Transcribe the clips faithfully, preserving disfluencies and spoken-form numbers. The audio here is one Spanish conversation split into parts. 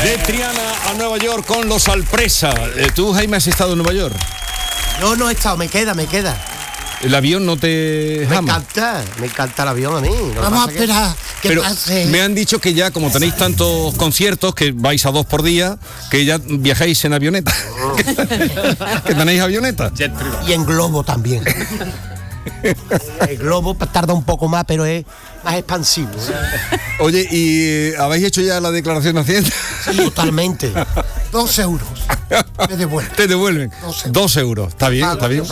De Triana a Nueva York con los Alpresa. Eh, ¿Tú, Jaime, has estado en Nueva York? No, no he estado, me queda, me queda. ¿El avión no te Me jama? encanta, me encanta el avión a mí. Lo que Vamos a pasa es que- esperar que Pero pase. me han dicho que ya, como tenéis tantos conciertos, que vais a dos por día, que ya viajáis en avioneta. Que tenéis avioneta. Y en globo también. El globo tarda un poco más, pero es más expansivo. Oye, ¿y habéis hecho ya la declaración de Hacienda? Sí, totalmente. Dos euros. Me devuelven. Te devuelven. Dos euros. Dos euros. Está bien, está bien.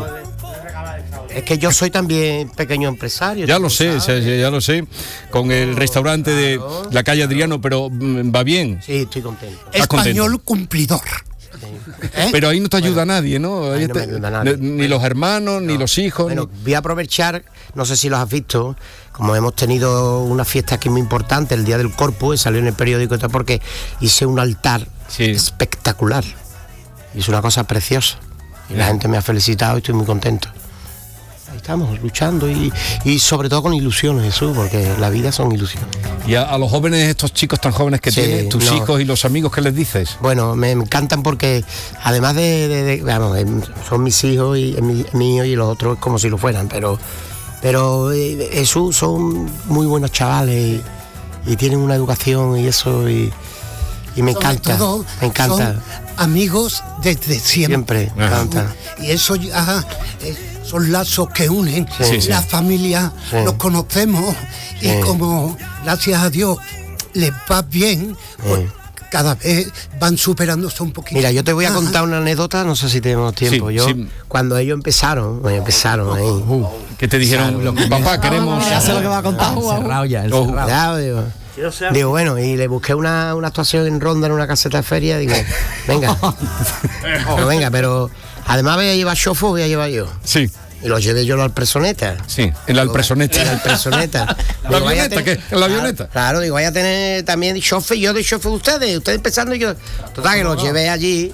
Es que yo soy también pequeño empresario. Ya tú lo sé, sabes. ya, ya lo sé. Con el restaurante de la calle Adriano, pero mm, va bien. Sí, estoy contento. Estás contento. Español cumplidor. ¿Eh? Pero ahí no te ayuda nadie, ¿no? Ahí Ahí no me te- ayuda nadie. Ni los hermanos, ni los hijos. Bueno, ni- voy a aprovechar, no sé si los has visto, como hemos tenido una fiesta aquí muy importante, el Día del Corpus, salió en el periódico y tal, porque hice un altar Sí. espectacular. Y es una cosa preciosa. Y la gente me ha felicitado y estoy muy contento. Ahí estamos, luchando y, y sobre todo con ilusiones, Jesús, porque la vida son ilusiones. Y a, a los jóvenes, estos chicos tan jóvenes que Sí, tienes, tus no. hijos y los amigos, ¿qué les dices? Bueno, me encantan porque además de, de- de- vamos, em, son mis hijos y mi, míos y los otros como si lo fueran, pero pero eh, Jesús son muy buenos chavales y, y tienen una educación y eso y, y me Sobre encanta, todo, me encanta, son amigos desde siempre. siempre, me Ajá. encanta. Y eso ya eh, son lazos que unen Sí, sí. la familia, Sí. nos conocemos Sí. y como gracias a Dios les va bien, pues Sí. cada vez van superándose un poquito. Mira, yo te voy a Ajá. contar una anécdota, no sé si tenemos tiempo. Sí, yo sí. cuando ellos empezaron, bueno, empezaron ahí. Que te dijeron, papá, queremos... Ya sé lo que va a contar. Cerrado ya, el Oh. cerrado. Ya, digo, digo, bueno, y le busqué una, una actuación en Ronda en una caseta de feria, digo, venga, pero venga, pero además voy a llevar chofer, voy a llevar yo. Sí, Y lo llevé yo al Presoneta. sí, en la alpresoneta. En la Presoneta. ¿La avioneta qué? ¿En la avioneta? Claro, claro, digo, vaya a tener también chofer, yo de chofer de ustedes, ustedes empezando y yo. Total, que los llevé allí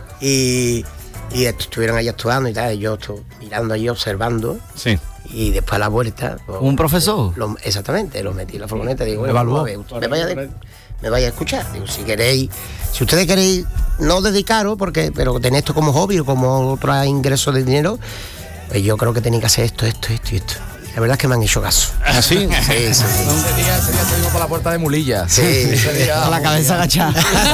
y, y est- estuvieron ahí actuando y tal, y yo estuve mirando allí, observando. Sí. Y después a la vuelta. pues, ¿Un profesor? lo- exactamente, lo metí en la furgoneta. Digo, bueno, Evaluó. vamos a ver, usted me vaya, de- me vaya a escuchar. Digo, si queréis, si ustedes queréis no dedicaros, porque, pero tener esto como hobby o como otro ingreso de dinero, pues yo creo que tenéis que hacer esto, esto, esto y esto. La verdad es que me han hecho caso. ¿Ah, sí? Sí, sí, sí. Ese día, ese día salimos por la puerta de Mulilla. Sí. Ese día, con la cabeza agachada.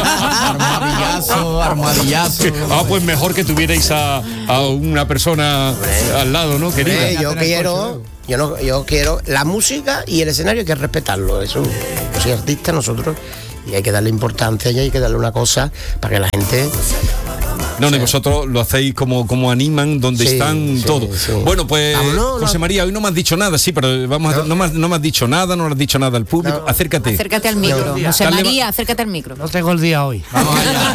Armadillazo, armadillazo. Ah, pues mejor que tuvierais a, a una persona al lado, ¿no, querida? Eh, yo quiero, yo no, yo quiero la música y el escenario hay que respetarlo. Eso, yo soy artista, nosotros, y hay que darle importancia y hay que darle una cosa para que la gente. No, ni vosotros lo hacéis como, como animan, donde Sí, están sí, todos. sí. Bueno, pues, Vámonos, José no. María, hoy no me has dicho nada, sí, pero vamos a- no, me has, no me has dicho nada, no le has dicho nada al público. No. Acércate. Acércate al micro. José Dale, María, acércate al micro. No tengo el día hoy. Vamos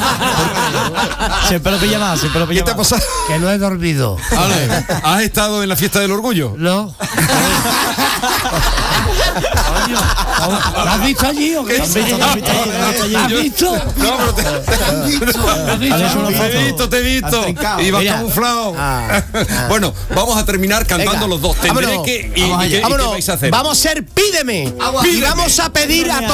allá. Siempre lo pilla más, siempre lo pilla ¿Qué te ha más. pasado? Que no he dormido. Ale, ¿has estado en la fiesta del orgullo? No. ¿Lo has visto allí o qué? ¿Has visto? ¿Has visto? ¿Has visto? No, pero te, ¿Has visto? ¿Has visto? ¿Has hecho una te foto? he visto, te he visto. Has trincado. Ibas Mira. camuflado. Ah, ah. Bueno, vamos a terminar cantando Venga, los dos. Tendré vámonos. que. ¿Y, Vamos y allá. qué, y qué Vámonos, vais a hacer? vamos a ser Pídeme. Y Pídeme. vamos a pedir a todos